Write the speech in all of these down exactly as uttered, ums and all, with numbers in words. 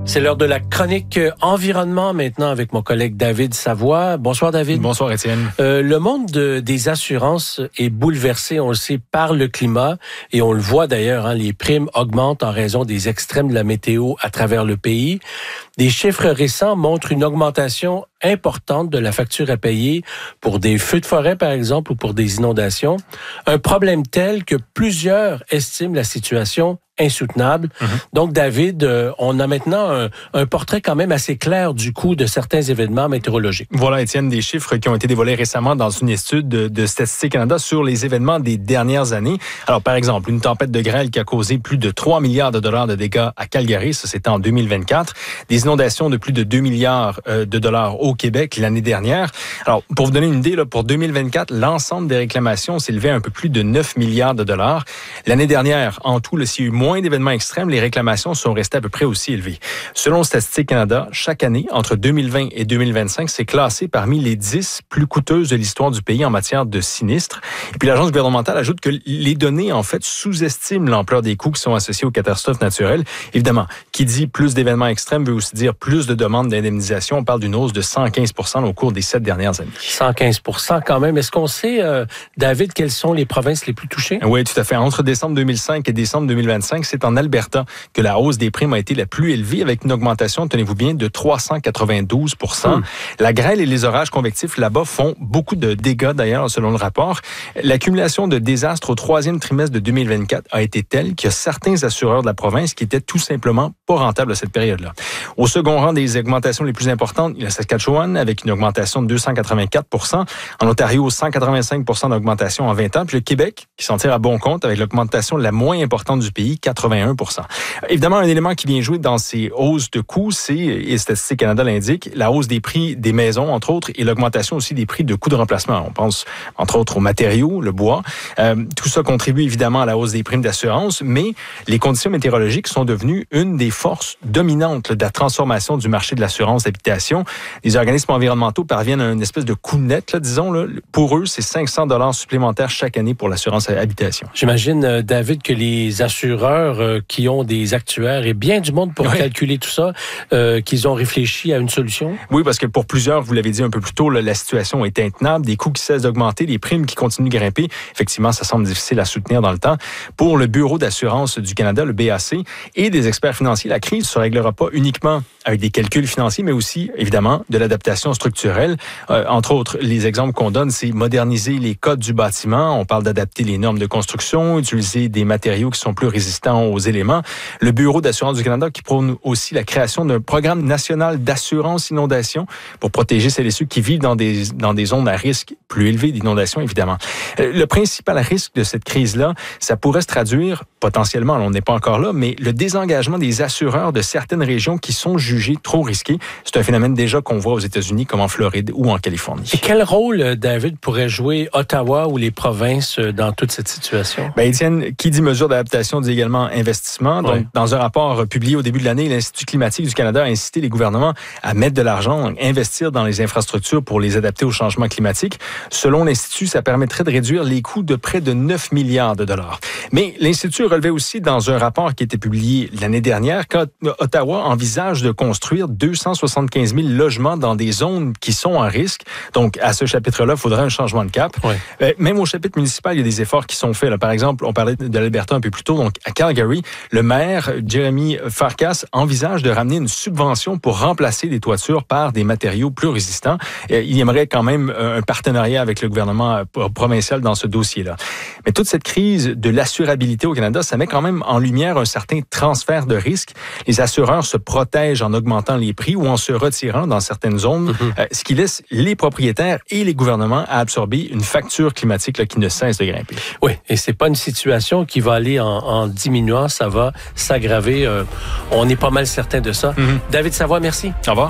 C'est l'heure de la chronique environnement maintenant avec mon collègue David Savoie. Bonsoir David. Bonsoir Étienne. Euh, le monde de, des assurances est bouleversé, on le sait, par le climat et on le voit d'ailleurs, hein, les primes augmentent en raison des extrêmes de la météo à travers le pays. Des chiffres récents montrent une augmentation importante de la facture à payer pour des feux de forêt par exemple ou pour des inondations. Un problème tel que plusieurs estiment la situation insoutenable. Mm-hmm. Donc, David, euh, on a maintenant un, un portrait quand même assez clair du coût de certains événements météorologiques. Voilà, Étienne, des chiffres qui ont été dévoilés récemment dans une étude de, de Statistique Canada sur les événements des dernières années. Alors, par exemple, une tempête de grêle qui a causé plus de trois milliards de dollars de dégâts à Calgary, ça c'était en deux mille vingt-quatre. Des inondations de plus de deux milliards euh, de dollars au Québec l'année dernière. Alors, pour vous donner une idée, là, pour deux mille vingt-quatre, l'ensemble des réclamations s'élevait à un peu plus de neuf milliards de dollars. L'année dernière, en tout, s'il y a eu moins d'événements extrêmes, les réclamations sont restées à peu près aussi élevées. Selon Statistique Canada, chaque année, entre deux mille vingt et deux mille vingt-cinq, c'est classé parmi les dix plus coûteuses de l'histoire du pays en matière de sinistres. Et puis l'agence gouvernementale ajoute que les données, en fait, sous-estiment l'ampleur des coûts qui sont associés aux catastrophes naturelles. Évidemment, qui dit plus d'événements extrêmes veut aussi dire plus de demandes d'indemnisation. On parle d'une hausse de cent quinze pour cent au cours des sept dernières années. cent quinze pour cent quand même. Est-ce qu'on sait, euh, David, quelles sont les provinces les plus touchées? Oui, tout à fait. Entre décembre deux mille cinq et décembre deux mille vingt-cinq, c'est en Alberta que la hausse des primes a été la plus élevée avec une augmentation, tenez-vous bien, de trois cent quatre-vingt-douze pour cent. Mmh. La grêle et les orages convectifs là-bas font beaucoup de dégâts d'ailleurs, selon le rapport. L'accumulation de désastres au troisième trimestre de deux mille vingt-quatre a été telle qu'il y a certains assureurs de la province qui étaient tout simplement pas rentables à cette période-là. Au second rang des augmentations les plus importantes, il y a Saskatchewan avec une augmentation de deux cent quatre-vingt-quatre pour cent. En Ontario, cent quatre-vingt-cinq pour cent d'augmentation en vingt ans. Puis le Québec, qui s'en tire à bon compte avec l'augmentation la moins importante du pays, quatre-vingt-un pour cent. Évidemment, un élément qui vient jouer dans ces hausses de coûts, c'est, et Statistique Canada l'indique, la hausse des prix des maisons, entre autres, et l'augmentation aussi des prix de coûts de remplacement. On pense, entre autres, aux matériaux, le bois. Euh, tout ça contribue évidemment à la hausse des primes d'assurance, mais les conditions météorologiques sont devenues une des forces dominantes là, de la transformation du marché de l'assurance d'habitation. Les organismes environnementaux parviennent à une espèce de coût net, là, disons. Là. Pour eux, c'est cinq cents dollars supplémentaires chaque année pour l'assurance habitation. J'imagine, David, que les assureurs euh, qui ont des actuaires et bien du monde pour oui. calculer tout ça, euh, qu'ils ont réfléchi à une solution? Oui, parce que pour plusieurs, vous l'avez dit un peu plus tôt, là, la situation est intenable, des coûts qui cessent d'augmenter, des primes qui continuent de grimper. Effectivement, ça semble difficile à soutenir dans le temps. Pour le Bureau d'assurance du Canada, le B A C, et des experts financiers, la crise ne se réglera pas uniquement avec des calculs financiers, mais aussi, évidemment, de l'adaptation structurelle. Euh, entre autres, les exemples qu'on donne, c'est moderniser les codes du bâtiment. On parle d'adapter les normes de construction, utiliser des matériaux qui sont plus résistants aux éléments. Le Bureau d'assurance du Canada qui prône aussi la création d'un programme national d'assurance inondation pour protéger celles et ceux qui vivent dans des, dans des zones à risque plus élevé d'inondation, évidemment. Le principal risque de cette crise-là, ça pourrait se traduire potentiellement, on n'est pas encore là, mais le désengagement des assureurs de certaines régions qui sont jugées trop risquées. C'est un phénomène déjà qu'on voit aux États-Unis, comme en Floride ou en Californie. Et quel rôle, David, pourrait jouer Ottawa ou les provinces dans toute cette situation? Ben, Étienne, qui dit mesure d'adaptation dit également investissement. Donc, oui. Dans un rapport publié au début de l'année, l'Institut climatique du Canada a incité les gouvernements à mettre de l'argent, investir dans les infrastructures pour les adapter au changement climatique. Selon l'Institut, ça permettrait de réduire les coûts de près de neuf milliards de dollars. Mais l'Institut relevait aussi dans un rapport qui a été publié l'année dernière qu'Ottawa envisage de construire deux cent soixante-quinze mille logements dans des zones qui sont en risque. Donc, à ce chapitre-là, il faudrait un changement de cap. Oui. Euh, même au chapitre municipal, il y a des efforts qui sont faits. Là, par exemple, on parlait de l'Alberta un peu plus tôt. Donc, à Calgary, le maire, Jeremy Farkas, envisage de ramener une subvention pour remplacer les toitures par des matériaux plus résistants. Euh, il aimerait quand même un partenariat avec le gouvernement provincial dans ce dossier-là. Mais toute cette crise de l'assurabilité au Canada, ça met quand même en lumière un certain transfert de risque. Les assureurs se protègent en augmentant les prix ou en se retirant dans certaines zones, mm-hmm. euh, ce qui laisse les propriétaires et les gouvernements à absorber une facture climatique là, qui ne cesse de grimper. Oui, et c'est pas une situation qui va aller en, en diminuant, ça va s'aggraver. Euh, on est pas mal certain de ça. Mm-hmm. David Savoie, merci. Au revoir.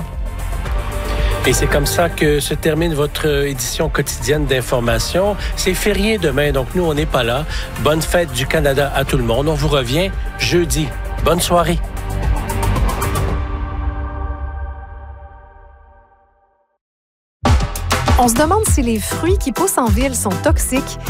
Et c'est comme ça que se termine votre édition quotidienne d'information. C'est férié demain, donc nous, on n'est pas là. Bonne fête du Canada à tout le monde. On vous revient jeudi. Bonne soirée. On se demande si les fruits qui poussent en ville sont toxiques.